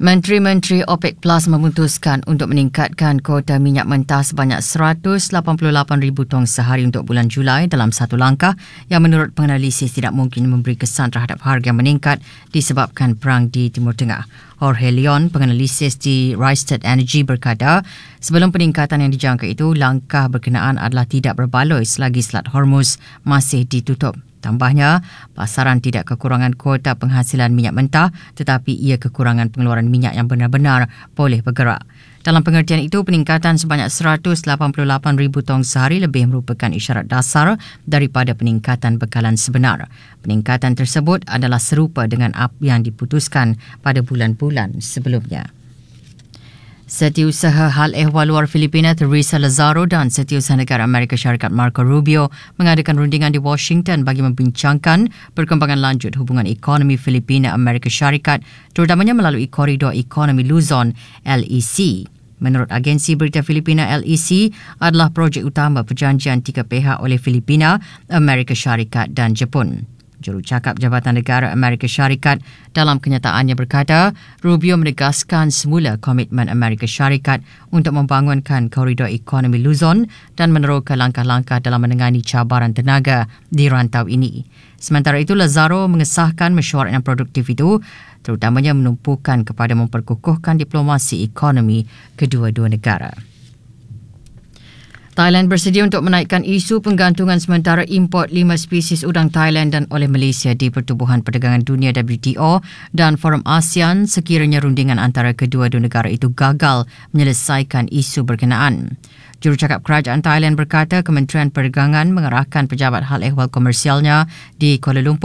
Menteri-menteri OPEC Plus memutuskan untuk meningkatkan kuota minyak mentah sebanyak 188,000 tong sehari untuk bulan Julai dalam satu langkah yang menurut penganalisis tidak mungkin memberi kesan terhadap harga yang meningkat disebabkan perang di Timur Tengah. Jorge Leon, penganalisis di Rystad Energy berkata, sebelum peningkatan yang dijangka itu, langkah berkenaan adalah tidak berbaloi selagi Selat Hormuz masih ditutup. Tambahnya, pasaran tidak kekurangan kuota penghasilan minyak mentah tetapi ia kekurangan pengeluaran minyak yang benar-benar boleh bergerak. Dalam pengertian itu, peningkatan sebanyak 188,000 tong sehari lebih merupakan isyarat dasar daripada peningkatan bekalan sebenar. Peningkatan tersebut adalah serupa dengan apa yang diputuskan pada bulan-bulan sebelumnya. Setiausaha Hal Ehwal Luar Filipina Teresa Lazaro dan Setiausaha Negara Amerika Syarikat Marco Rubio mengadakan rundingan di Washington bagi membincangkan perkembangan lanjut hubungan ekonomi Filipina-Amerika Syarikat, terutamanya melalui koridor ekonomi Luzon LEC. Menurut agensi berita Filipina, LEC adalah projek utama perjanjian tiga pihak oleh Filipina, Amerika Syarikat dan Jepun. Jurucakap Jabatan Negara Amerika Syarikat dalam kenyataannya berkata, Rubio menegaskan semula komitmen Amerika Syarikat untuk membangunkan koridor ekonomi Luzon dan meneroka langkah-langkah dalam menangani cabaran tenaga di rantau ini. Sementara itu, Lazaro mengesahkan mesyuarat yang produktif itu terutamanya menumpukan kepada memperkukuhkan diplomasi ekonomi kedua-dua negara. Thailand bersedia untuk menaikkan isu penggantungan sementara import 5 spesies udang Thailand dan oleh Malaysia di Pertubuhan Perdagangan Dunia WTO dan Forum ASEAN sekiranya rundingan antara kedua-dua negara itu gagal menyelesaikan isu berkenaan. Jurucakap Kerajaan Thailand berkata Kementerian Perdagangan mengerahkan pejabat hal ehwal komersialnya di Kuala Lumpur